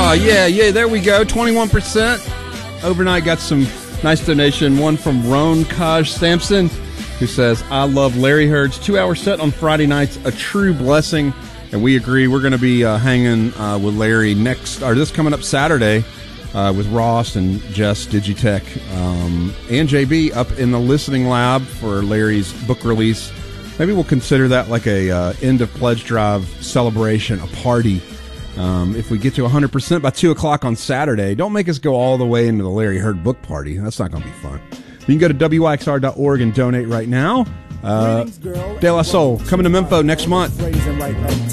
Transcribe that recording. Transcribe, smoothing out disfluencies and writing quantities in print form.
Oh, yeah, there we go. 21%. Overnight got some nice donation. One from Roan Kaj Sampson, who says, I love Larry Heard's 2-hour set on Friday nights, a true blessing. And we agree. We're going to be hanging with Larry this coming up Saturday with Ross and Jess Digitech and JB up in the listening lab for Larry's book release. Maybe we'll consider that like a end of pledge drive celebration, a party. If we get to 100% by 2 o'clock on Saturday, don't make us go all the way into the Larry Heard book party. That's not going to be fun. You can go to WYXR.org and donate right now. De La Soul coming to Memphis next month.